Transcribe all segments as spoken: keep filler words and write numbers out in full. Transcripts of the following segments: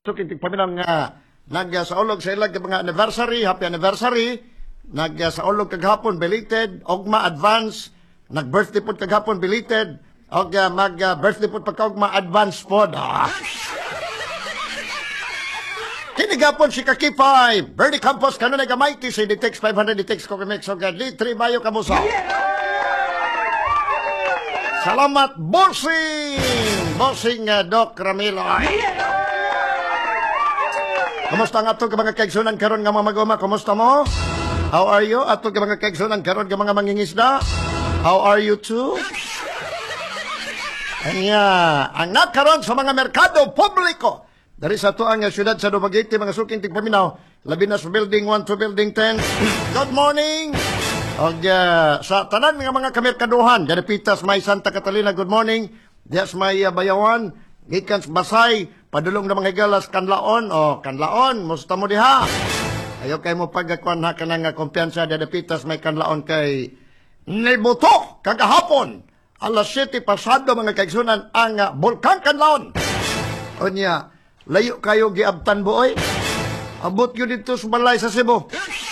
So, kitig paminang nga, nag uh, sa ulog sa ilang mga anniversary, happy anniversary, nag uh, sa ulog kaghapon, belated, ogma advance, nag-birthday po kaghapon, belated, og uh, mag-birthday uh, po pagkaugma advance po. Ah. Kinigapon si Kakipay, Bernie Campos, kanunay gamay, T C D T X five hundred D T X Cocomex, og uh, Lee three Bayo Kamusa. Salamat, bossing! Bossing uh, Doc Ramilo. Kumusta nga ito ka mga kaigsunan karon nga mga maguma? Kumusta mo? How are you? Ato ka mga kaigsunan karon nga mga mangingisda? How are you too? Anya, ang nakaroon sa mga merkado publiko. Dari sa ito ang syudad sa Dumaguete, mga suking tigpaminaw. Labi na sa building one to building ten. Good morning! O uh, sa tanan nga mga kamerkaduhan, dari Pitas, may Santa Catalina, good morning. Dias may uh, Bayawan, Gikans Basay, padulong na mga galas kanlaon, o kanlaon, musta mo diha? Ayaw kayo mo pagkakuan ha ka nga kumpiyansa, dari Pitas, may kanlaon kay Nibuto, kagahapon, alas siyete pasado mga kaigsunan, ang uh, Bulkan Kanlaon. O niya, layo kayo giabtan buoy, abot yun dito sa balay sa Cebu.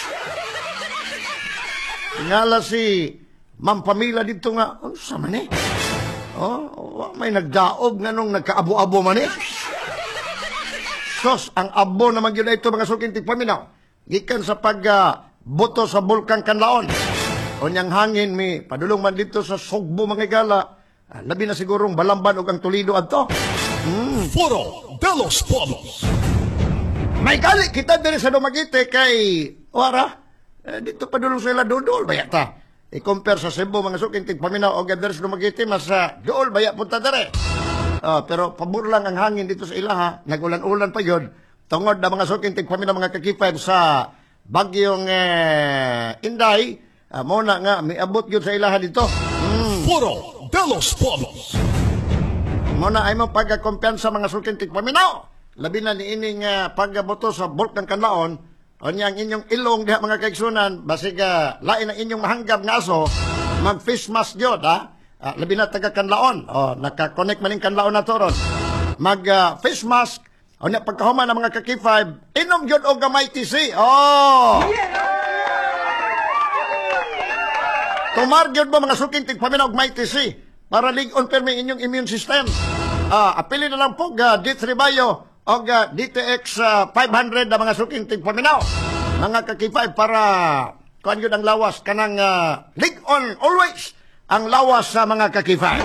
Ngala si Ma'am Pamila dito nga, oh, sa mani? Oh, may nagdaog nga nung nagkaabo-abo man eh. Sos, ang abo naman yun ito mga suking tigpaminaw. Gikan sa pagboto uh, sa Bulkan Kanlaon. O niyang hangin mi, padulong man dito sa Sugbo mga gala. Ah, labi na sigurong Balamban o ang Toledo adto. Mm. Foro de los Pueblos. May gali kita din sa Dumaguete kay Wara. Eh, dito padulong sila dudol bayata. I-compare sa Cebu mga suking tigpaminaw o gadar sa Dumaguete mas uh, dool baya punta dere. Uh, pero pabor lang ang hangin dito sa ilaha. Nagulan-ulan pa yun. Tungod na mga suking tigpaminaw mga kakipay sa bagyong uh, Inday. Uh, muna nga, may abot yun sa ilaha dito. Mm. Foro de los Pueblos. Muna ay mo pagkakumpiyansa mga suking tigpaminaw. Labi na ni ining uh, pagboto sa Bulkan Kanlaon. O niya ang inyong ilong diha mga kaigsunan, basig uh, lain ang inyong mahanggap nga aso, mag-fish mask yun, ha? Uh, labi na taga Kanlaon. O, naka-connect maning Kanlaon na to ron. Mag-fish uh, mask, o niya pagkahuman ng mga kaki-five, inom yun o gamay T C. Oh! Tumar yun ba mga suking tigpaminaw gamay T C para lig-on permi inyong immune system. Uh, apili na lang po, uh, D three Bayo, o uh, D T X uh, five hundred na mga suking tigpaminaw. Mga kakipay para kuhan yun ang lawas kanang uh, league on always ang lawas sa mga kakipay.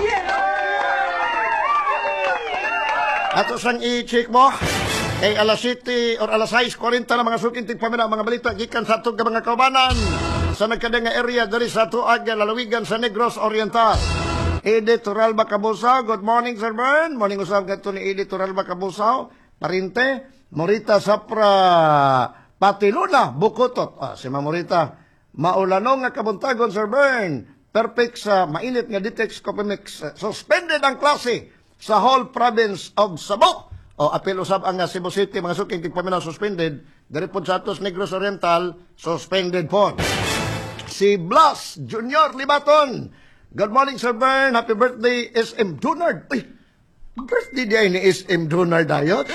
Ato sang i-check mo kay alas siyete or alas sais forty na mga suking tigpaminaw, mga balita gikan sa atong mga kaubanan sa nagkadang area dari sa tuag lalawigan sa Negros Oriental. Editorial Bakabusaw, good morning Sir Bern. Morning usab kadto ni Editorial Bakabusaw. Parinte, Morita Sapra Patiluna, Bukutot. Ah, si Mamorita, maulanong nga kabuntagon, Sir Bern. Perfect sa mainit nga Ditex Cocomex. Suspended ang klase sa whole province of Cebu. O, apel usab ang Cebu City, mga suking tigpaminaw suspended. Dari po sa atos Negros Oriental, suspended po. Si Blas Junior Libaton. Good morning, Sir Bern. Happy birthday, S M Dunard. Uy, birthday dia ni S M Donald Dayot.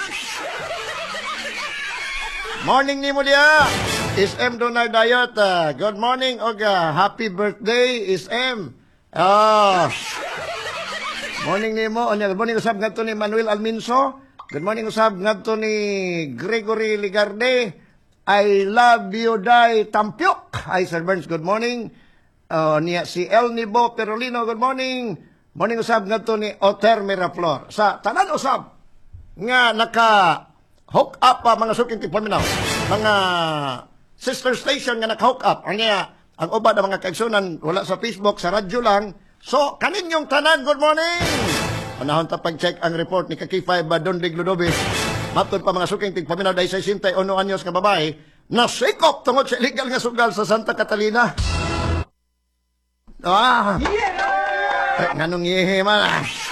Morning ni mo dia. S M Donald Dayot. Uh, good morning og uh, happy birthday S M. Ah. Morning ni mo. Good morning usab ngadto ni Manuel Alminso. Good morning usab ngadto ni Gregory Ligarde. I love you dai Tampiok. Hi Sir Burns, good morning. Uh, niya si El Nibo Perolino, good morning. Morning usab ngadto ni Oter Miraflor. Sa tanan usab nga naka hook up pa mga suking tigpaminaw. Mga sister station nga naka hook up. Ang niya, ang uban ng mga kaigsunan wala sa Facebook, sa radyo lang. So, kaninyong tanan, good morning. Panahon ta pag-check ang report ni Kakifay Badondig Ludobis. Matod pa mga suking tigpaminaw dahil sa sixty one anyos ka babae na sikop tungod sa illegal nga sugal sa Santa Catalina. Ah! Yeah! Eh, nganong yehe man ah.